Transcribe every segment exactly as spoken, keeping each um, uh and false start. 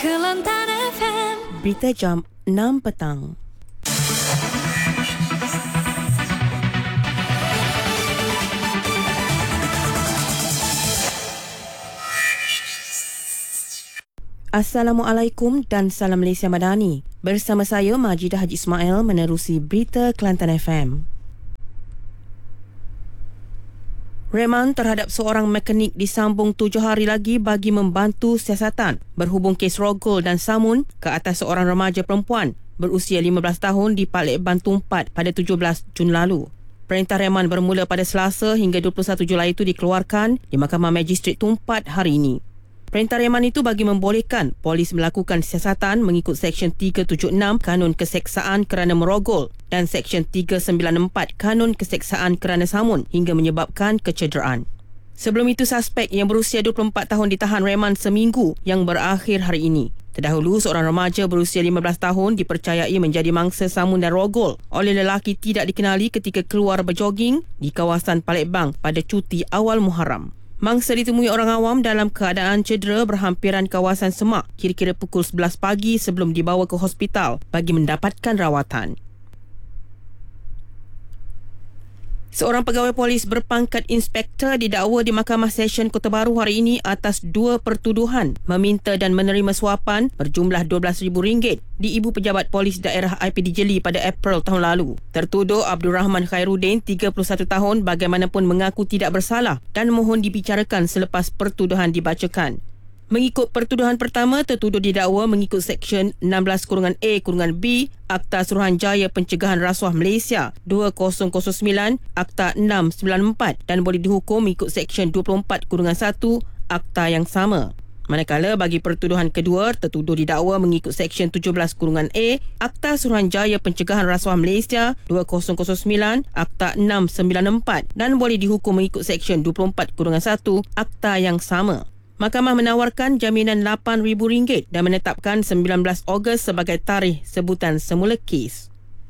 Kelantan F M. Berita jam enam petang. Assalamualaikum dan salam Malaysia Madani. Bersama saya Majidah Haji Ismail menerusi Berita Kelantan F M. Reman terhadap seorang mekanik disambung tujuh hari lagi bagi membantu siasatan berhubung kes rogol dan samun ke atas seorang remaja perempuan berusia lima belas tahun di Palembang Tumpat pada tujuh belas Jun lalu. Perintah reman bermula pada Selasa hingga dua puluh satu Julai itu dikeluarkan di Mahkamah Magistrat Tumpat hari ini. Perintah reman itu bagi membolehkan polis melakukan siasatan mengikut Seksyen tiga tujuh enam Kanun Keseksaan kerana merogol dan Seksyen tiga sembilan empat Kanun Keseksaan kerana samun hingga menyebabkan kecederaan. Sebelum itu, suspek yang berusia dua puluh empat tahun ditahan reman seminggu yang berakhir hari ini. Terdahulu, seorang remaja berusia lima belas tahun dipercayai menjadi mangsa samun dan rogol oleh lelaki tidak dikenali ketika keluar berjoging di kawasan Palembang pada cuti awal Muharram. Mangsa ditemui orang awam dalam keadaan cedera berhampiran kawasan Semak kira-kira pukul sebelas pagi sebelum dibawa ke hospital bagi mendapatkan rawatan. Seorang pegawai polis berpangkat inspektor didakwa di Mahkamah Session Kota Baru hari ini atas dua pertuduhan meminta dan menerima suapan berjumlah dua belas ribu ringgit di Ibu Pejabat Polis Daerah I P D Jeli pada April tahun lalu. Tertuduh Abdul Rahman Khairuddin, tiga puluh satu tahun, bagaimanapun mengaku tidak bersalah dan mohon dibicarakan selepas pertuduhan dibacakan. Mengikut pertuduhan pertama, tertuduh didakwa mengikut Seksyen enam belas A B Akta Suruhanjaya Pencegahan Rasuah Malaysia dua ribu sembilan Akta enam sembilan empat dan boleh dihukum mengikut Seksyen dua puluh empat satu Akta yang sama. Manakala bagi pertuduhan kedua, tertuduh didakwa mengikut Seksyen tujuh belas A Akta Suruhanjaya Pencegahan Rasuah Malaysia dua ribu sembilan Akta enam sembilan empat dan boleh dihukum mengikut Seksyen dua puluh empat satu Akta yang sama. Mahkamah menawarkan jaminan lapan ribu ringgit dan menetapkan sembilan belas Ogos sebagai tarikh sebutan semula kes.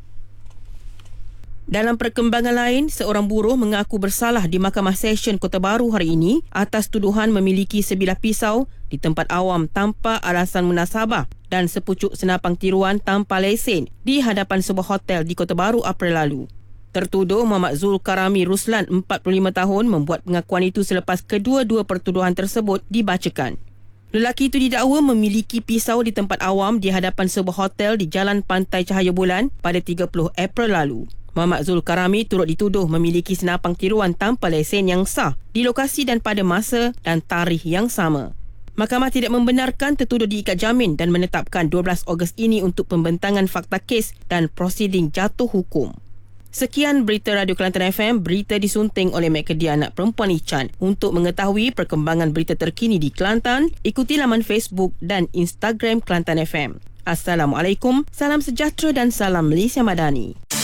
Dalam perkembangan lain, seorang buruh mengaku bersalah di Mahkamah Session Kota Baru hari ini atas tuduhan memiliki sebilah pisau di tempat awam tanpa alasan munasabah dan sepucuk senapang tiruan tanpa lesen di hadapan sebuah hotel di Kota Baru April lalu. Tertuduh Muhammad Zulkarami Ruslan, empat puluh lima tahun, membuat pengakuan itu selepas kedua-dua pertuduhan tersebut dibacakan. Lelaki itu didakwa memiliki pisau di tempat awam di hadapan sebuah hotel di Jalan Pantai Cahaya Bulan pada tiga puluh April lalu. Muhammad Zulkarami turut dituduh memiliki senapang tiruan tanpa lesen yang sah di lokasi dan pada masa dan tarikh yang sama. Mahkamah tidak membenarkan tertuduh diikat jamin dan menetapkan dua belas Ogos ini untuk pembentangan fakta kes dan prosiding jatuh hukum. Sekian Berita Radio Kelantan F M, berita disunting oleh Mek Kedia Anak Perempuan Ichan. Untuk mengetahui perkembangan berita terkini di Kelantan, ikuti laman Facebook dan Instagram Kelantan F M. Assalamualaikum, salam sejahtera dan salam Malaysia Madani.